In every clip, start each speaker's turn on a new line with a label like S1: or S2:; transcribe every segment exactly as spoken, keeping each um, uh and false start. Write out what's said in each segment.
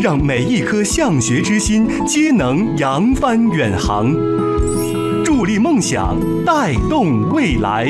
S1: 让每一颗向学之心皆能扬帆远航。助力梦想，带动未来。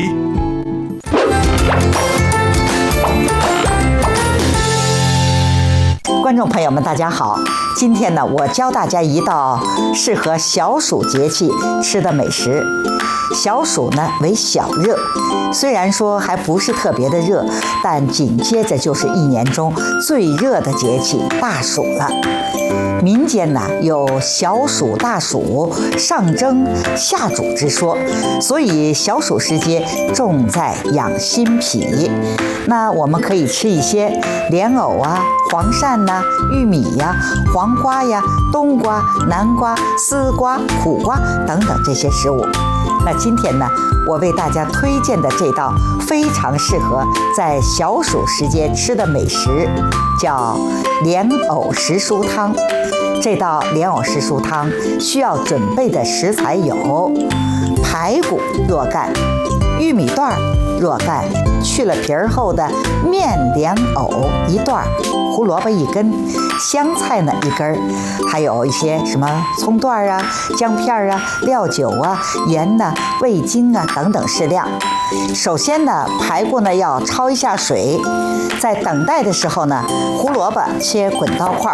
S2: 观众朋友们，大家好！今天呢，我教大家一道适合小暑节气吃的美食。小暑呢为小热，虽然说还不是特别的热，但紧接着就是一年中最热的节气大暑了。民间呢有小暑大暑、上蒸下煮之说，所以小暑时节重在养心脾。那我们可以吃一些莲藕啊、黄鳝呐、玉米呀、黄瓜呀、冬瓜、南瓜、丝瓜、苦瓜等等这些食物。那今天呢，我为大家推荐的这道非常适合在小暑时节吃的美食，叫莲藕时蔬汤。这道莲藕时蔬汤需要准备的食材有排骨若干、玉米段若干、去了皮儿后的面莲藕一段、胡萝卜一根、香菜呢一根，还有一些什么葱段啊、姜片啊、料酒啊、盐呐、味精啊等等适量。首先呢，排骨呢要焯一下水，在等待的时候呢，胡萝卜切滚刀块，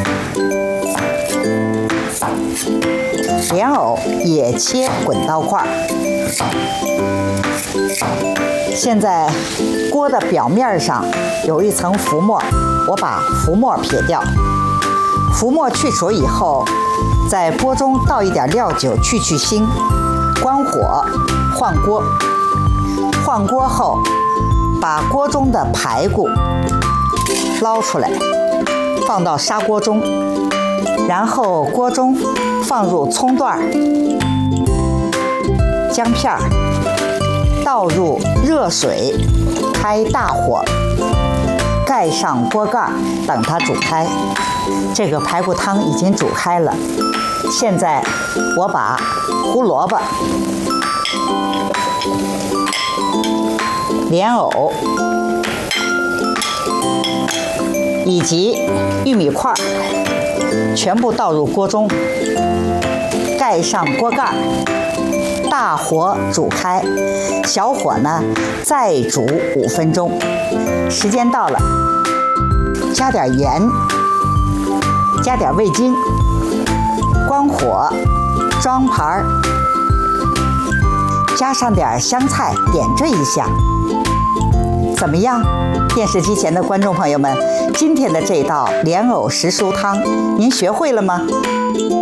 S2: 莲藕也切滚刀块。现在锅的表面上有一层浮沫，我把浮沫撇掉。浮沫去除以后，在锅中倒一点料酒去去腥，关火换锅。换锅后，把锅中的排骨捞出来，放到砂锅中，然后锅中放入葱段、姜片，倒入热水，开大火，盖上锅盖，等它煮开。这个排骨汤已经煮开了。现在我把胡萝卜、莲藕以及玉米块全部倒入锅中，盖上锅盖，大火煮开，小火呢再煮五分钟。时间到了，加点盐，加点味精，关火，装盘，加上点香菜，点缀一下。怎么样？电视机前的观众朋友们，今天的这道莲藕时蔬汤，您学会了吗？